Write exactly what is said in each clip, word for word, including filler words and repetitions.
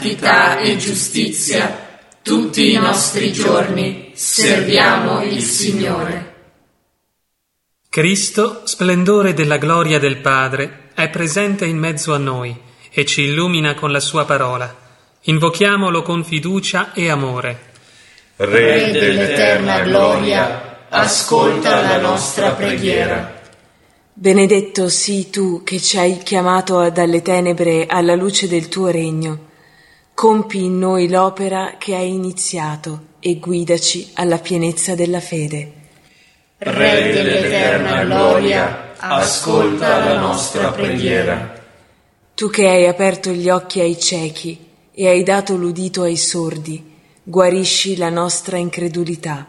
Santità e giustizia, tutti i nostri giorni serviamo il Signore. Cristo, splendore della gloria del Padre, è presente in mezzo a noi e ci illumina con la sua parola. Invochiamolo con fiducia e amore. Re dell'eterna gloria, ascolta la nostra preghiera. Benedetto sii tu che ci hai chiamato dalle tenebre alla luce del tuo regno. Compi in noi l'opera che hai iniziato e guidaci alla pienezza della fede. Re dell'eterna gloria, ascolta la nostra preghiera. Tu che hai aperto gli occhi ai ciechi e hai dato l'udito ai sordi, guarisci la nostra incredulità.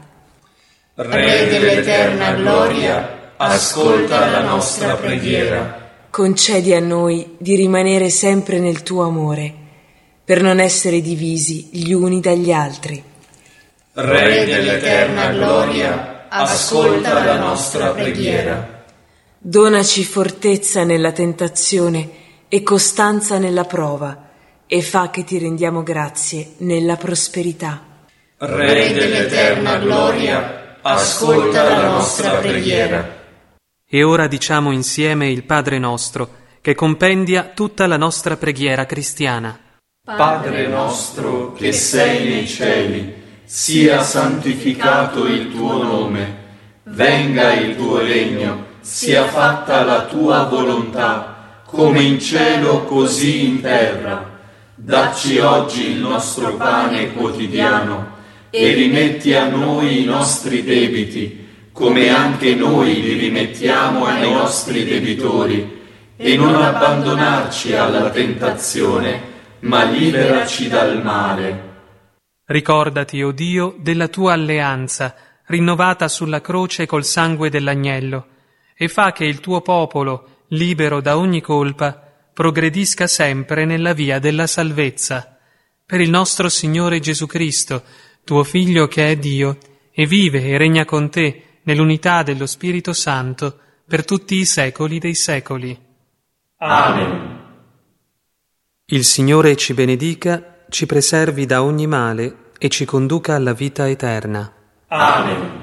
Re dell'eterna gloria, ascolta la nostra preghiera. Concedi a noi di rimanere sempre nel tuo amore, per non essere divisi gli uni dagli altri. Re dell'eterna gloria, ascolta la nostra preghiera. Donaci fortezza nella tentazione e costanza nella prova, e fa che ti rendiamo grazie nella prosperità. Re dell'eterna gloria, ascolta la nostra preghiera. E ora diciamo insieme il Padre nostro, che compendia tutta la nostra preghiera cristiana. Padre nostro che sei nei cieli, sia santificato il tuo nome, venga il tuo regno, sia fatta la tua volontà, come in cielo così in terra. Dacci oggi il nostro pane quotidiano e rimetti a noi i nostri debiti, come anche noi li rimettiamo ai nostri debitori, e non abbandonarci alla tentazione, ma liberaci dal male. Ricordati, o Dio, della tua alleanza, rinnovata sulla croce col sangue dell'agnello, e fa che il tuo popolo, libero da ogni colpa, progredisca sempre nella via della salvezza. Per il nostro Signore Gesù Cristo, tuo Figlio che è Dio, e vive e regna con te nell'unità dello Spirito Santo, per tutti i secoli dei secoli. Amen. Il Signore ci benedica, ci preservi da ogni male e ci conduca alla vita eterna. Amen.